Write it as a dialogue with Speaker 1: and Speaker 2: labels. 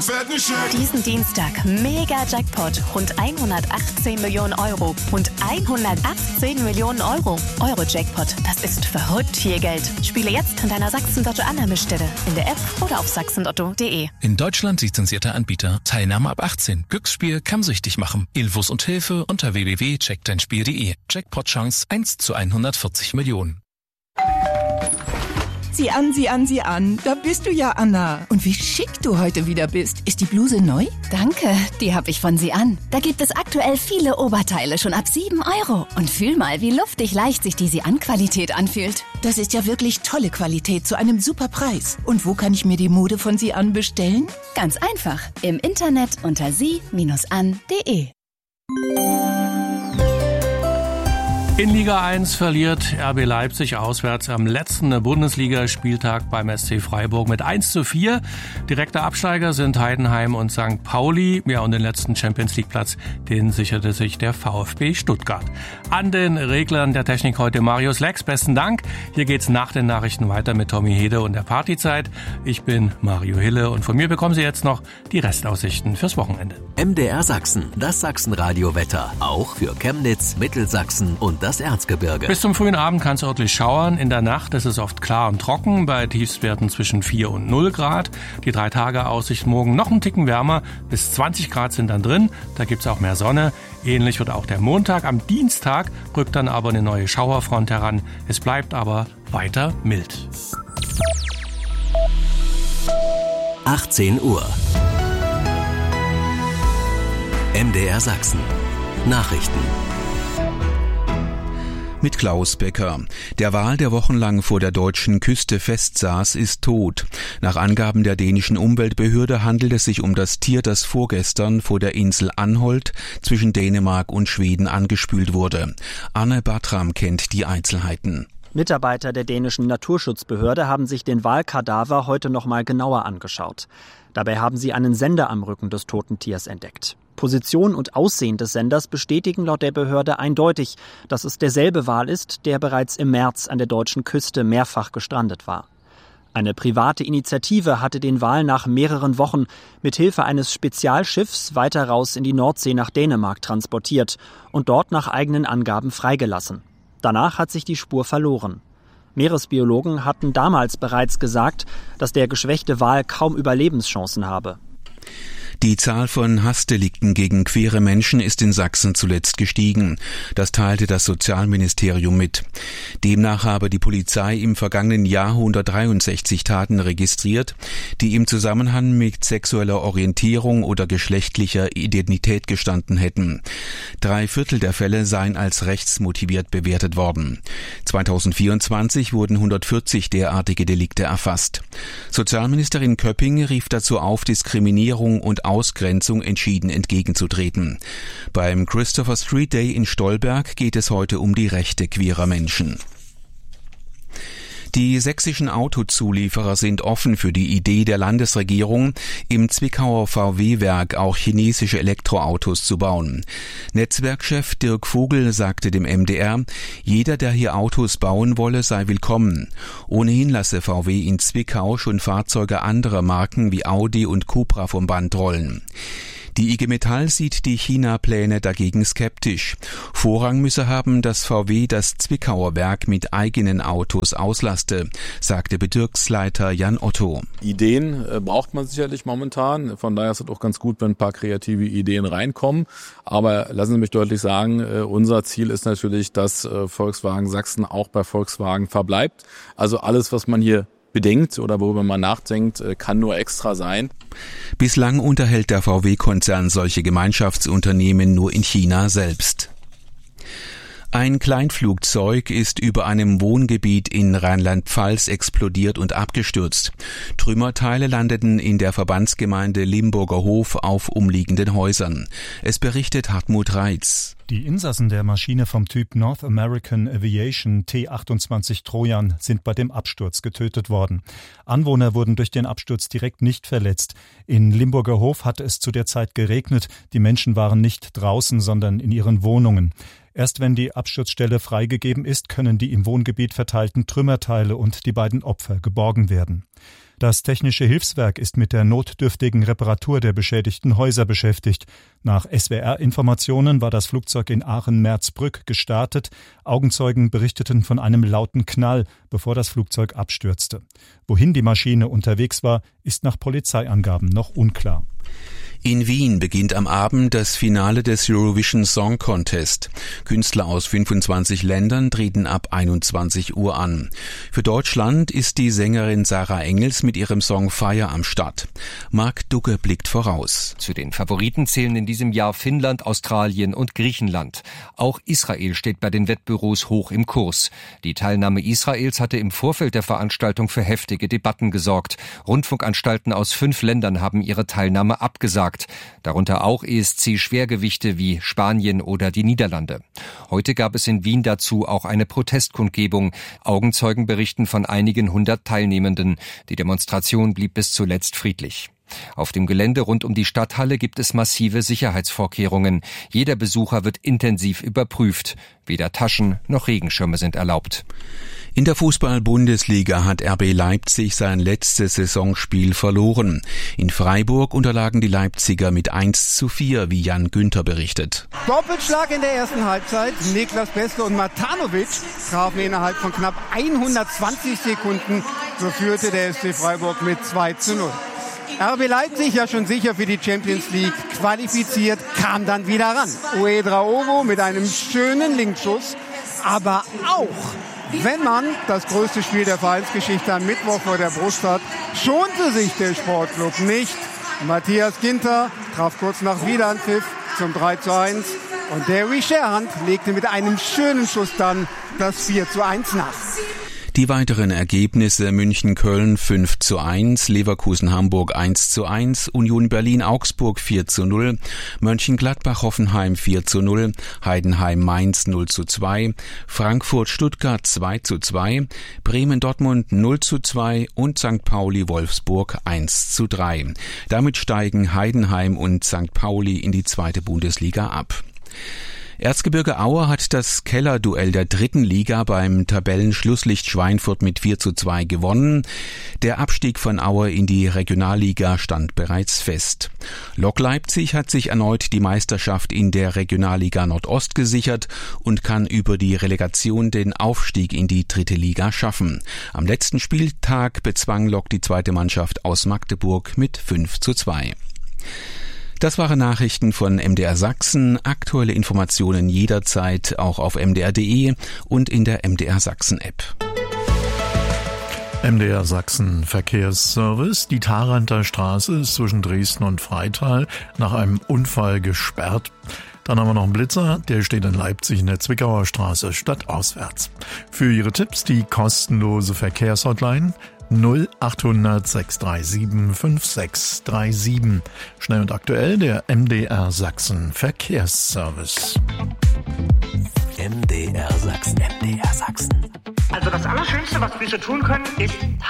Speaker 1: Diesen Dienstag mega Jackpot, rund 118 Millionen Euro und 118 Millionen Euro. Euro-Jackpot, das ist verrückt viel Geld. Spiele jetzt in deiner Sachsen-Lotto-Annahmestelle, in der App oder auf sachsenlotto.de.
Speaker 2: In Deutschland lizenzierter Anbieter. Teilnahme ab 18. Glücksspiel kann süchtig machen. Infos und Hilfe unter www.checkdeinspiel.de. Jackpot-Chance 1:140 Millionen.
Speaker 3: Sieh an, da bist du ja, Anna. Und wie schick du heute wieder bist. Ist die Bluse neu?
Speaker 4: Danke, die habe ich von Sie an. Da gibt es aktuell viele Oberteile schon ab 7 Euro. Und fühl mal, wie luftig leicht sich die Sie-an-Qualität anfühlt.
Speaker 3: Das ist ja wirklich tolle Qualität zu einem super Preis. Und wo kann ich mir die Mode von Sie an bestellen?
Speaker 4: Ganz einfach, im Internet unter sie-an.de.
Speaker 5: In Liga 1 verliert RB Leipzig auswärts am letzten Bundesligaspieltag beim SC Freiburg mit 1:4. Direkte Absteiger sind Heidenheim und St. Pauli. Ja, und den letzten Champions-League-Platz, den sicherte sich der VfB Stuttgart. An den Reglern der Technik heute Marius Lex. Besten Dank. Hier geht's nach den Nachrichten weiter mit Tommy Hede und der Partyzeit. Ich bin Mario Hille und von mir bekommen Sie jetzt noch die Restaussichten fürs Wochenende.
Speaker 6: MDR Sachsen, das Sachsen-Radio-Wetter. Auch für Chemnitz, Mittelsachsen und das Erzgebirge.
Speaker 5: Bis zum frühen Abend kann es örtlich schauern. In der Nacht ist es oft klar und trocken, bei Tiefstwerten zwischen 4 und 0 Grad. Die 3-Tage-Aussicht morgen noch einen Ticken wärmer, bis 20 Grad sind dann drin. Da gibt es auch mehr Sonne. Ähnlich wird auch der Montag. Am Dienstag rückt dann aber eine neue Schauerfront heran. Es bleibt aber weiter mild.
Speaker 6: 18 Uhr. MDR Sachsen. Nachrichten.
Speaker 7: Mit Klaus Becker. Der Wal, der wochenlang vor der deutschen Küste festsaß, ist tot. Nach Angaben der dänischen Umweltbehörde handelt es sich um das Tier, das vorgestern vor der Insel Anholt zwischen Dänemark und Schweden angespült wurde. Anne Bartram kennt die Einzelheiten.
Speaker 8: Mitarbeiter der dänischen Naturschutzbehörde haben sich den Walkadaver heute noch mal genauer angeschaut. Dabei haben sie einen Sender am Rücken des toten Tiers entdeckt. Position und Aussehen des Senders bestätigen laut der Behörde eindeutig, dass es derselbe Wal ist, der bereits im März an der deutschen Küste mehrfach gestrandet war. Eine private Initiative hatte den Wal nach mehreren Wochen mit Hilfe eines Spezialschiffs weiter raus in die Nordsee nach Dänemark transportiert und dort nach eigenen Angaben freigelassen. Danach hat sich die Spur verloren. Meeresbiologen hatten damals bereits gesagt, dass der geschwächte Wal kaum Überlebenschancen habe.
Speaker 7: Die Zahl von Hassdelikten gegen queere Menschen ist in Sachsen zuletzt gestiegen. Das teilte das Sozialministerium mit. Demnach habe die Polizei im vergangenen Jahr 163 Taten registriert, die im Zusammenhang mit sexueller Orientierung oder geschlechtlicher Identität gestanden hätten. 3/4 der Fälle seien als rechtsmotiviert bewertet worden. 2024 wurden 140 derartige Delikte erfasst. Sozialministerin Köpping rief dazu auf, Diskriminierung und Ausgrenzung entschieden entgegenzutreten. Beim Christopher Street Day in Stolberg geht es heute um die Rechte queerer Menschen. Die sächsischen Autozulieferer sind offen für die Idee der Landesregierung, im Zwickauer VW-Werk auch chinesische Elektroautos zu bauen. Netzwerkchef Dirk Vogel sagte dem MDR, jeder, der hier Autos bauen wolle, sei willkommen. Ohnehin lasse VW in Zwickau schon Fahrzeuge anderer Marken wie Audi und Cupra vom Band rollen. Die IG Metall sieht die China-Pläne dagegen skeptisch. Vorrang müsse haben, dass VW das Zwickauer Werk mit eigenen Autos auslaste, sagte Bezirksleiter Jan Otto.
Speaker 9: Ideen braucht man sicherlich momentan. Von daher ist es auch ganz gut, wenn ein paar kreative Ideen reinkommen. Aber lassen Sie mich deutlich sagen, unser Ziel ist natürlich, dass Volkswagen Sachsen auch bei Volkswagen verbleibt. Also alles, was man hier bedenkt oder worüber man nachdenkt, kann nur extra sein.
Speaker 7: Bislang unterhält der VW-Konzern solche Gemeinschaftsunternehmen nur in China selbst. Ein Kleinflugzeug ist über einem Wohngebiet in Rheinland-Pfalz explodiert und abgestürzt. Trümmerteile landeten in der Verbandsgemeinde Limburger Hof auf umliegenden Häusern. Es berichtet Hartmut Reitz.
Speaker 10: Die Insassen der Maschine vom Typ North American Aviation T-28 Trojan sind bei dem Absturz getötet worden. Anwohner wurden durch den Absturz direkt nicht verletzt. In Limburger Hof hatte es zu der Zeit geregnet. Die Menschen waren nicht draußen, sondern in ihren Wohnungen. Erst wenn die Absturzstelle freigegeben ist, können die im Wohngebiet verteilten Trümmerteile und die beiden Opfer geborgen werden. Das Technische Hilfswerk ist mit der notdürftigen Reparatur der beschädigten Häuser beschäftigt. Nach SWR-Informationen war das Flugzeug in Aachen-Merzbrück gestartet. Augenzeugen berichteten von einem lauten Knall, bevor das Flugzeug abstürzte. Wohin die Maschine unterwegs war, ist nach Polizeiangaben noch unklar.
Speaker 7: In Wien beginnt am Abend das Finale des Eurovision Song Contest. Künstler aus 25 Ländern treten ab 21 Uhr an. Für Deutschland ist die Sängerin Sarah Engels mit ihrem Song Fire am Start. Marc Dugge blickt voraus.
Speaker 11: Zu den Favoriten zählen in diesem Jahr Finnland, Australien und Griechenland. Auch Israel steht bei den Wettbüros hoch im Kurs. Die Teilnahme Israels hatte im Vorfeld der Veranstaltung für heftige Debatten gesorgt. Rundfunkanstalten aus 5 Ländern haben ihre Teilnahme abgesagt. Darunter auch ESC-Schwergewichte wie Spanien oder die Niederlande. Heute gab es in Wien dazu auch eine Protestkundgebung. Augenzeugen berichten von einigen 100 Teilnehmenden. Die Demonstration blieb bis zuletzt friedlich. Auf dem Gelände rund um die Stadthalle gibt es massive Sicherheitsvorkehrungen. Jeder Besucher wird intensiv überprüft. Weder Taschen noch Regenschirme sind erlaubt.
Speaker 7: In der Fußball-Bundesliga hat RB Leipzig sein letztes Saisonspiel verloren. In Freiburg unterlagen die Leipziger mit 1:4, wie Jan Günther berichtet.
Speaker 12: Doppelschlag in der ersten Halbzeit. Niklas Beste und Matanovic trafen innerhalb von knapp 120 Sekunden. So führte der SC Freiburg mit 2:0. RB Leipzig, ja schon sicher für die Champions League qualifiziert, kam dann wieder ran. Ouedraogo mit einem schönen Linksschuss, aber auch wenn man das größte Spiel der Vereinsgeschichte am Mittwoch vor der Brust hat, schonte sich der Sportclub nicht. Matthias Ginter traf kurz nach Wiederanpfiff zum 3:1 und Derry Sherhand legte mit einem schönen Schuss dann das 4:1 nach.
Speaker 7: Die weiteren Ergebnisse: München-Köln 5:1, Leverkusen-Hamburg 1:1, Union Berlin-Augsburg 4:0, Mönchengladbach-Hoffenheim 4:0, Heidenheim-Mainz 0:2, Frankfurt-Stuttgart 2:2, Bremen-Dortmund 0:2 und St. Pauli-Wolfsburg 1:3. Damit steigen Heidenheim und St. Pauli in die 2. Bundesliga ab. Erzgebirge Aue hat das Kellerduell der 3. Liga beim Tabellenschlusslicht Schweinfurt mit 4:2 gewonnen. Der Abstieg von Aue in die Regionalliga stand bereits fest. Lok Leipzig hat sich erneut die Meisterschaft in der Regionalliga Nordost gesichert und kann über die Relegation den Aufstieg in die 3. Liga schaffen. Am letzten Spieltag bezwang Lok die 2. Mannschaft aus Magdeburg mit 5:2. Das waren Nachrichten von MDR Sachsen. Aktuelle Informationen jederzeit auch auf mdr.de und in der MDR Sachsen App.
Speaker 13: MDR Sachsen Verkehrsservice. Die Tharanter Straße ist zwischen Dresden und Freital nach einem Unfall gesperrt. Dann haben wir noch einen Blitzer, der steht in Leipzig in der Zwickauer Straße stadtauswärts. Für Ihre Tipps die kostenlose Verkehrshotline 0800 637 5637. Schnell und aktuell der MDR Sachsen Verkehrsservice.
Speaker 6: MDR Sachsen. MDR Sachsen.
Speaker 14: Also das Allerschönste, was wir so tun können, ist